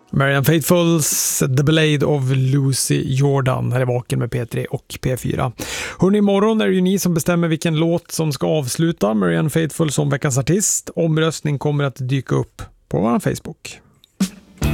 Marianne Faithfulls The Blade of Lucy Jordan här är Vaken med P3 och P4. Hörrni, imorgon är det ju ni som bestämmer vilken låt som ska avsluta Marianne Faithfull som veckans artist. Omröstning kommer att dyka upp på vår Facebook.